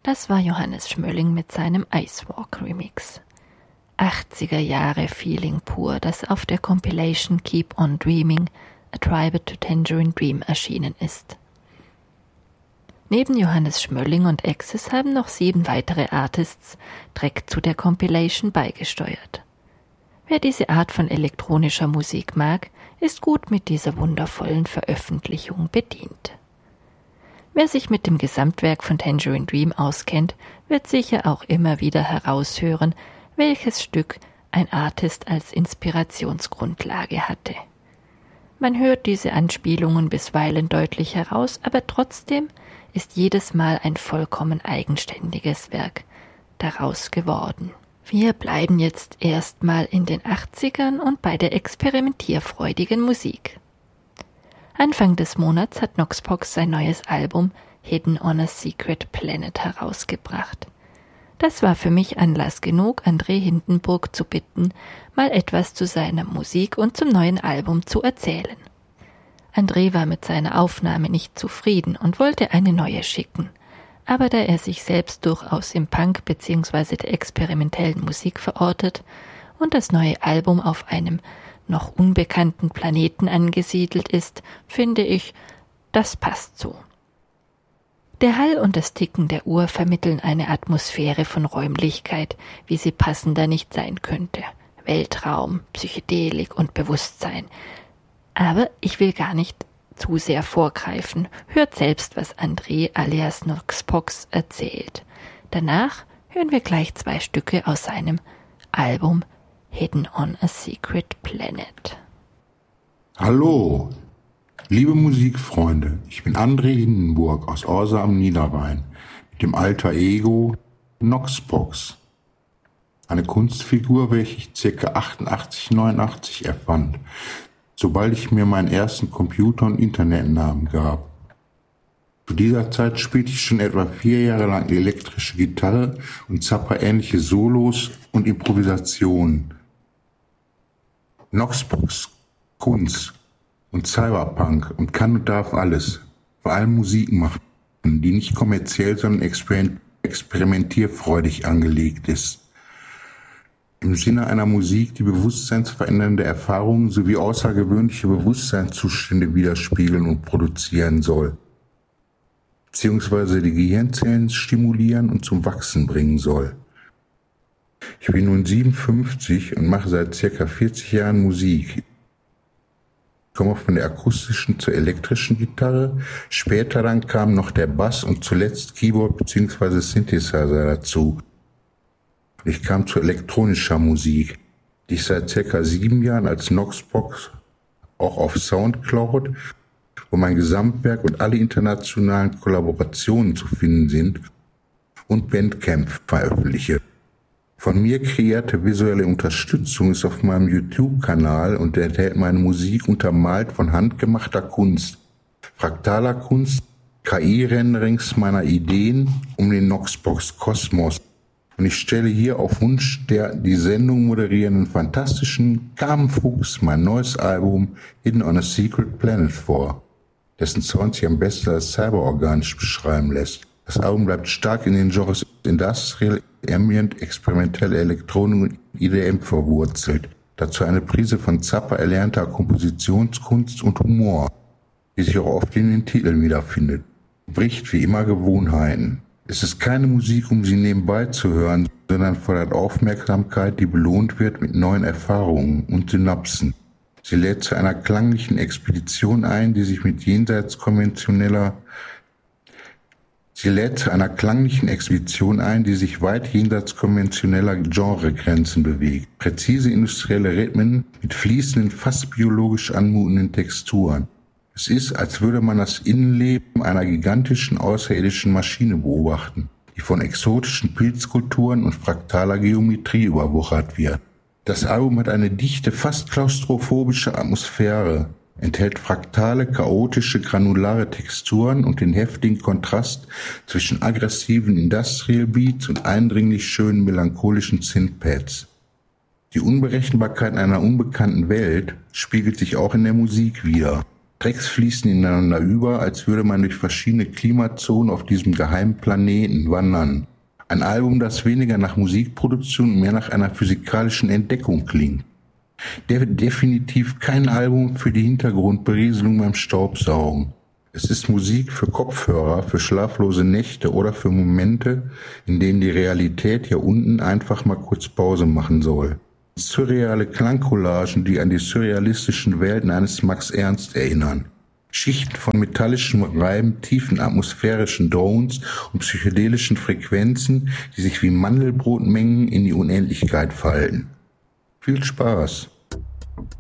Das war Johannes Schmölling mit seinem Icewalk Remix. 80er Jahre Feeling pur, das auf der Compilation Keep on Dreaming, A Tribute to Tangerine Dream erschienen ist. Neben Johannes Schmölling und Axis haben noch 7 weitere Artists direkt zu der Compilation beigesteuert. Wer diese Art von elektronischer Musik mag, ist gut mit dieser wundervollen Veröffentlichung bedient. Wer sich mit dem Gesamtwerk von Tangerine Dream auskennt, wird sicher auch immer wieder heraushören, welches Stück ein Artist als Inspirationsgrundlage hatte. Man hört diese Anspielungen bisweilen deutlich heraus, aber trotzdem ist jedes Mal ein vollkommen eigenständiges Werk daraus geworden. Wir bleiben jetzt erstmal in den 80ern und bei der experimentierfreudigen Musik. Anfang des Monats hat Noxpox sein neues Album Hidden on a Secret Planet herausgebracht. Das war für mich Anlass genug, André Hindenburg zu bitten, mal etwas zu seiner Musik und zum neuen Album zu erzählen. André war mit seiner Aufnahme nicht zufrieden und wollte eine neue schicken. Aber da er sich selbst durchaus im Punk bzw. der experimentellen Musik verortet und das neue Album auf einem noch unbekannten Planeten angesiedelt ist, finde ich, das passt so. Der Hall und das Ticken der Uhr vermitteln eine Atmosphäre von Räumlichkeit, wie sie passender nicht sein könnte. Weltraum, Psychedelik und Bewusstsein. Aber ich will gar nicht zu sehr vorgreifen. Hört selbst, was André alias Noxpox erzählt. Danach hören wir gleich 2 Stücke aus seinem Album Hidden on a Secret Planet. Hallo, liebe Musikfreunde, ich bin André Hindenburg aus Orsa am Niederrhein mit dem Alter Ego Noxpox. Eine Kunstfigur, welche ich ca. 88, 89 erfand, sobald ich mir meinen ersten Computer- und Internetnamen gab. Zu dieser Zeit spielte ich schon etwa 4 Jahre lang elektrische Gitarre und Zappa-ähnliche Solos und Improvisationen. Noxpox, Kunst und Cyberpunk und kann und darf alles, vor allem Musik machen, die nicht kommerziell, sondern experimentierfreudig angelegt ist. Im Sinne einer Musik, die bewusstseinsverändernde Erfahrungen sowie außergewöhnliche Bewusstseinszustände widerspiegeln und produzieren soll, beziehungsweise die Gehirnzellen stimulieren und zum Wachsen bringen soll. Ich bin nun 57 und mache seit ca. 40 Jahren Musik. Ich komme von der akustischen zur elektrischen Gitarre, später dann kam noch der Bass und zuletzt Keyboard bzw. Synthesizer dazu. Ich kam zu elektronischer Musik, die ich seit ca. 7 Jahren als Noxpox auch auf Soundcloud, wo mein Gesamtwerk und alle internationalen Kollaborationen zu finden sind, und Bandcamp veröffentliche. Von mir kreierte visuelle Unterstützung ist auf meinem YouTube-Kanal und enthält meine Musik untermalt von handgemachter Kunst, fraktaler Kunst, KI-Renderings meiner Ideen um den Noxpox-Kosmos. Und ich stelle hier auf Wunsch der die Sendung moderierenden fantastischen Carmen Fuchs mein neues Album Hidden on a Secret Planet vor, dessen Sound sich am besten als cyberorganisch beschreiben lässt. Das Album bleibt stark in den Genres Industrial, Ambient, experimentelle Elektronik und IDM verwurzelt. Dazu eine Prise von Zappa erlernter Kompositionskunst und Humor, die sich auch oft in den Titeln wiederfindet. Bricht wie immer Gewohnheiten. Es ist keine Musik, um sie nebenbei zu hören, sondern fordert Aufmerksamkeit, die belohnt wird mit neuen Erfahrungen und Synapsen. Sie lädt zu einer klanglichen Expedition ein, die sich weit jenseits konventioneller Genregrenzen bewegt. Präzise industrielle Rhythmen mit fließenden, fast biologisch anmutenden Texturen. Es ist, als würde man das Innenleben einer gigantischen außerirdischen Maschine beobachten, die von exotischen Pilzkulturen und fraktaler Geometrie überwuchert wird. Das Album hat eine dichte, fast klaustrophobische Atmosphäre, enthält fraktale, chaotische, granulare Texturen und den heftigen Kontrast zwischen aggressiven Industrial Beats und eindringlich schönen melancholischen Synthpads. Die Unberechenbarkeit einer unbekannten Welt spiegelt sich auch in der Musik wider. Tracks fließen ineinander über, als würde man durch verschiedene Klimazonen auf diesem geheimen Planeten wandern. Ein Album, das weniger nach Musikproduktion und mehr nach einer physikalischen Entdeckung klingt. Definitiv kein Album für die Hintergrundberieselung beim Staubsaugen. Es ist Musik für Kopfhörer, für schlaflose Nächte oder für Momente, in denen die Realität hier unten einfach mal kurz Pause machen soll. Surreale Klangcollagen, die an die surrealistischen Welten eines Max Ernst erinnern. Schichten von metallischem Reiben, tiefen atmosphärischen Drones und psychedelischen Frequenzen, die sich wie Mandelbrotmengen in die Unendlichkeit falten. Viel Spaß!